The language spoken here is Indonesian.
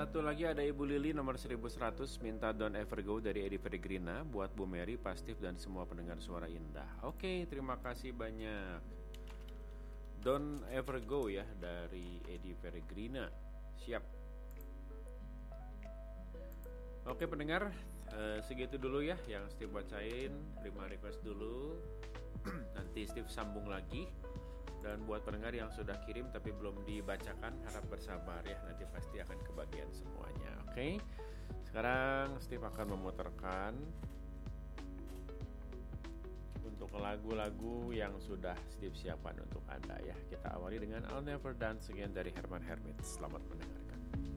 satu lagi ada Ibu Lili nomor 1100 minta Don't Ever Go dari Eddie Peregrina buat Bu Mary, Pastif dan semua pendengar suara indah. Oke, terima kasih banyak. Don't Ever Go ya dari Eddie Peregrina. Siap. Oke pendengar, segitu dulu ya yang Steve bacain. 5 request dulu. Nanti Steve sambung lagi. Dan buat pendengar yang sudah kirim tapi belum dibacakan, harap bersabar ya, nanti pasti akan kebagian semuanya. Oke. Sekarang Steve akan memutarkan untuk lagu-lagu yang sudah Steve siapkan untuk Anda ya. Kita awali dengan I'll Never Dance Again dari Herman Hermit. Selamat mendengar.